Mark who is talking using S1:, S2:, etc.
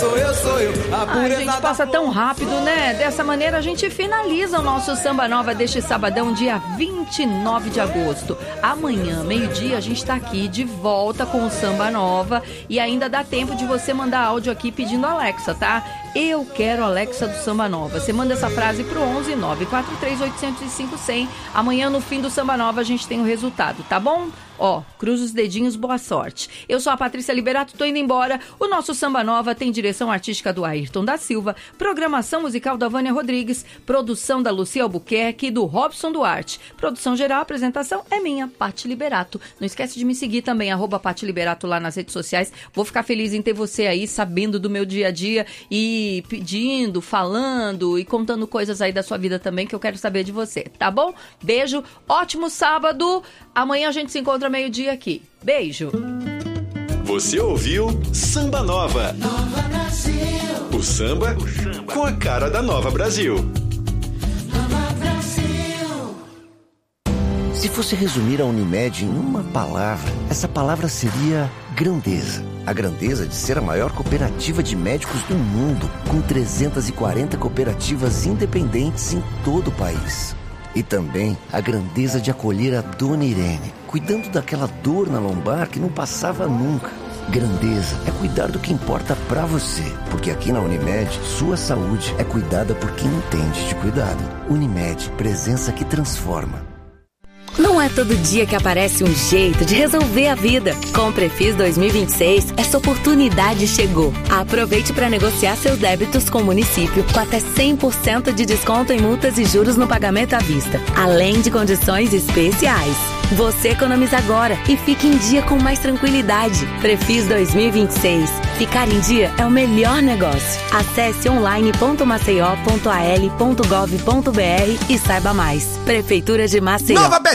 S1: A gente passa tão rápido, né? Dessa maneira a gente finaliza o nosso Samba Nova deste sabadão, dia 29 de agosto. Amanhã, meio-dia, a gente tá aqui de volta com o Samba Nova e ainda dá tempo de você mandar áudio aqui pedindo Alexa, tá? Eu quero Alexa do Samba Nova. Você manda essa frase pro 11 943 805 100. Amanhã, no fim do Samba Nova, a gente tem o resultado, tá bom? Ó, cruza os dedinhos, boa sorte. Eu sou a Patrícia Liberato, tô indo embora. O nosso Samba Nova tem direção artística do Ayrton da Silva, programação musical da Vânia Rodrigues, produção da Lucia Albuquerque e do Robson Duarte. Produção geral, apresentação é minha, Pati Liberato. Não esquece de me seguir também, @Pati Liberato lá nas redes sociais. Vou ficar feliz em ter você aí, sabendo do meu dia a dia e pedindo, falando e contando coisas aí da sua vida também, que eu quero saber de você, tá bom? Beijo, ótimo sábado. Amanhã a gente se encontra meio-dia aqui. Beijo.
S2: Você ouviu Samba Nova.
S3: Nova Brasil.
S2: O samba com a cara da Nova Brasil.
S3: Nova Brasil.
S4: Se fosse resumir a Unimed em uma palavra, essa palavra seria grandeza. A grandeza de ser a maior cooperativa de médicos do mundo, com 340 cooperativas independentes em todo o país. E também a grandeza de acolher a Dona Irene, cuidando daquela dor na lombar que não passava nunca. Grandeza é cuidar do que importa pra você, porque aqui na Unimed, sua saúde é cuidada por quem entende de cuidado. Unimed, presença que transforma.
S5: Não é todo dia que aparece um jeito de resolver a vida. Com o Prefis 2026, essa oportunidade chegou. Aproveite para negociar seus débitos com o município com até 100% de desconto em multas e juros no pagamento à vista, além de condições especiais. Você economiza agora e fica em dia com mais tranquilidade. Prefis 2026. Ficar em dia é o melhor negócio. Acesse online.maceió.al.gov.br e saiba mais. Prefeitura de Maceió.